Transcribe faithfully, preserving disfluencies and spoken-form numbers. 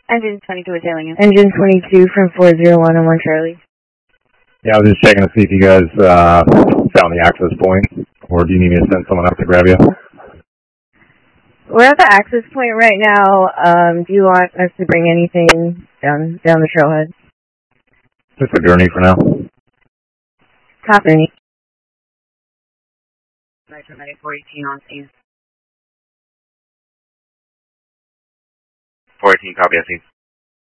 Engine twenty-two is hailing you. Engine twenty-two from four zero one on one Charlie. Yeah, I was just checking to see if you guys uh, found the access point, or do you need me to send someone up to grab you? We're at the access point right now. Um, do you want us to bring anything down down the trailhead? Just a gurney for now. Copy. Nitromatic four eighteen on scene. four eighteen, copy, I see.